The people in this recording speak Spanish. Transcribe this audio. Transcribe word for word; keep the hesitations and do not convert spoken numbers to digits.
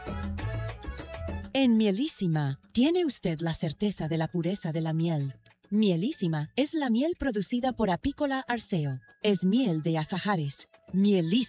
En Mielísima, tiene usted la certeza de la pureza de la miel. Mielísima es la miel producida por Apícola Arceo. Es miel de azahares. Mielísima.